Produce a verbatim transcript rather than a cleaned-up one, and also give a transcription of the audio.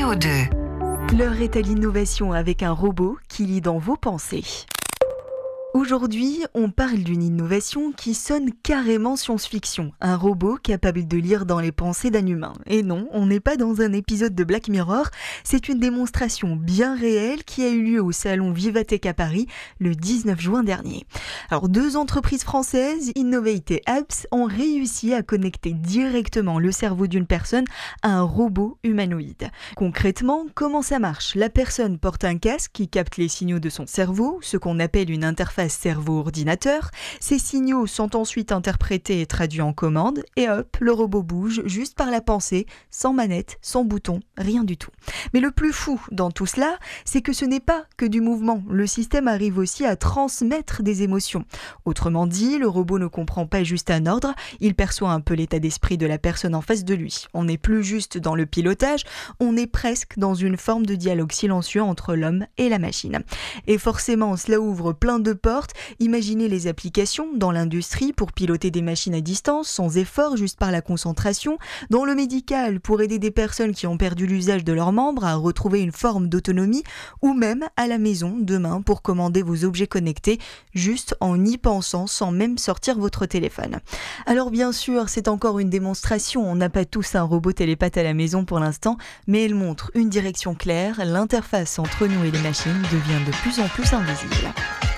Numéro deux. L'heure est à l'innovation avec un robot qui lit dans vos pensées. Aujourd'hui, on parle d'une innovation qui sonne carrément science-fiction. Un robot capable de lire dans les pensées d'un humain. Et non, on n'est pas dans un épisode de Black Mirror, c'est une démonstration bien réelle qui a eu lieu au salon Vivatech à Paris le dix-neuf juin dernier. Alors, deux entreprises françaises, Innovate et Apps, ont réussi à connecter directement le cerveau d'une personne à un robot humanoïde. Concrètement, comment ça marche ? La personne porte un casque qui capte les signaux de son cerveau, ce qu'on appelle une interface cerveau-ordinateur. Ces signaux sont ensuite interprétés et traduits en commande et hop, le robot bouge juste par la pensée, sans manette, sans bouton, rien du tout. Mais le plus fou dans tout cela, c'est que ce n'est pas que du mouvement. Le système arrive aussi à transmettre des émotions. Autrement dit, le robot ne comprend pas juste un ordre, il perçoit un peu l'état d'esprit de la personne en face de lui. On n'est plus juste dans le pilotage, on est presque dans une forme de dialogue silencieux entre l'homme et la machine. Et forcément, cela ouvre plein de portes. Imaginez les applications dans l'industrie pour piloter des machines à distance, sans effort, juste par la concentration. Dans le médical, pour aider des personnes qui ont perdu l'usage de leurs membres à retrouver une forme d'autonomie. Ou même à la maison, demain, pour commander vos objets connectés, juste en y pensant, sans même sortir votre téléphone. Alors bien sûr, c'est encore une démonstration. On n'a pas tous un robot télépathe à la maison pour l'instant, mais elle montre une direction claire. L'interface entre nous et les machines devient de plus en plus invisible.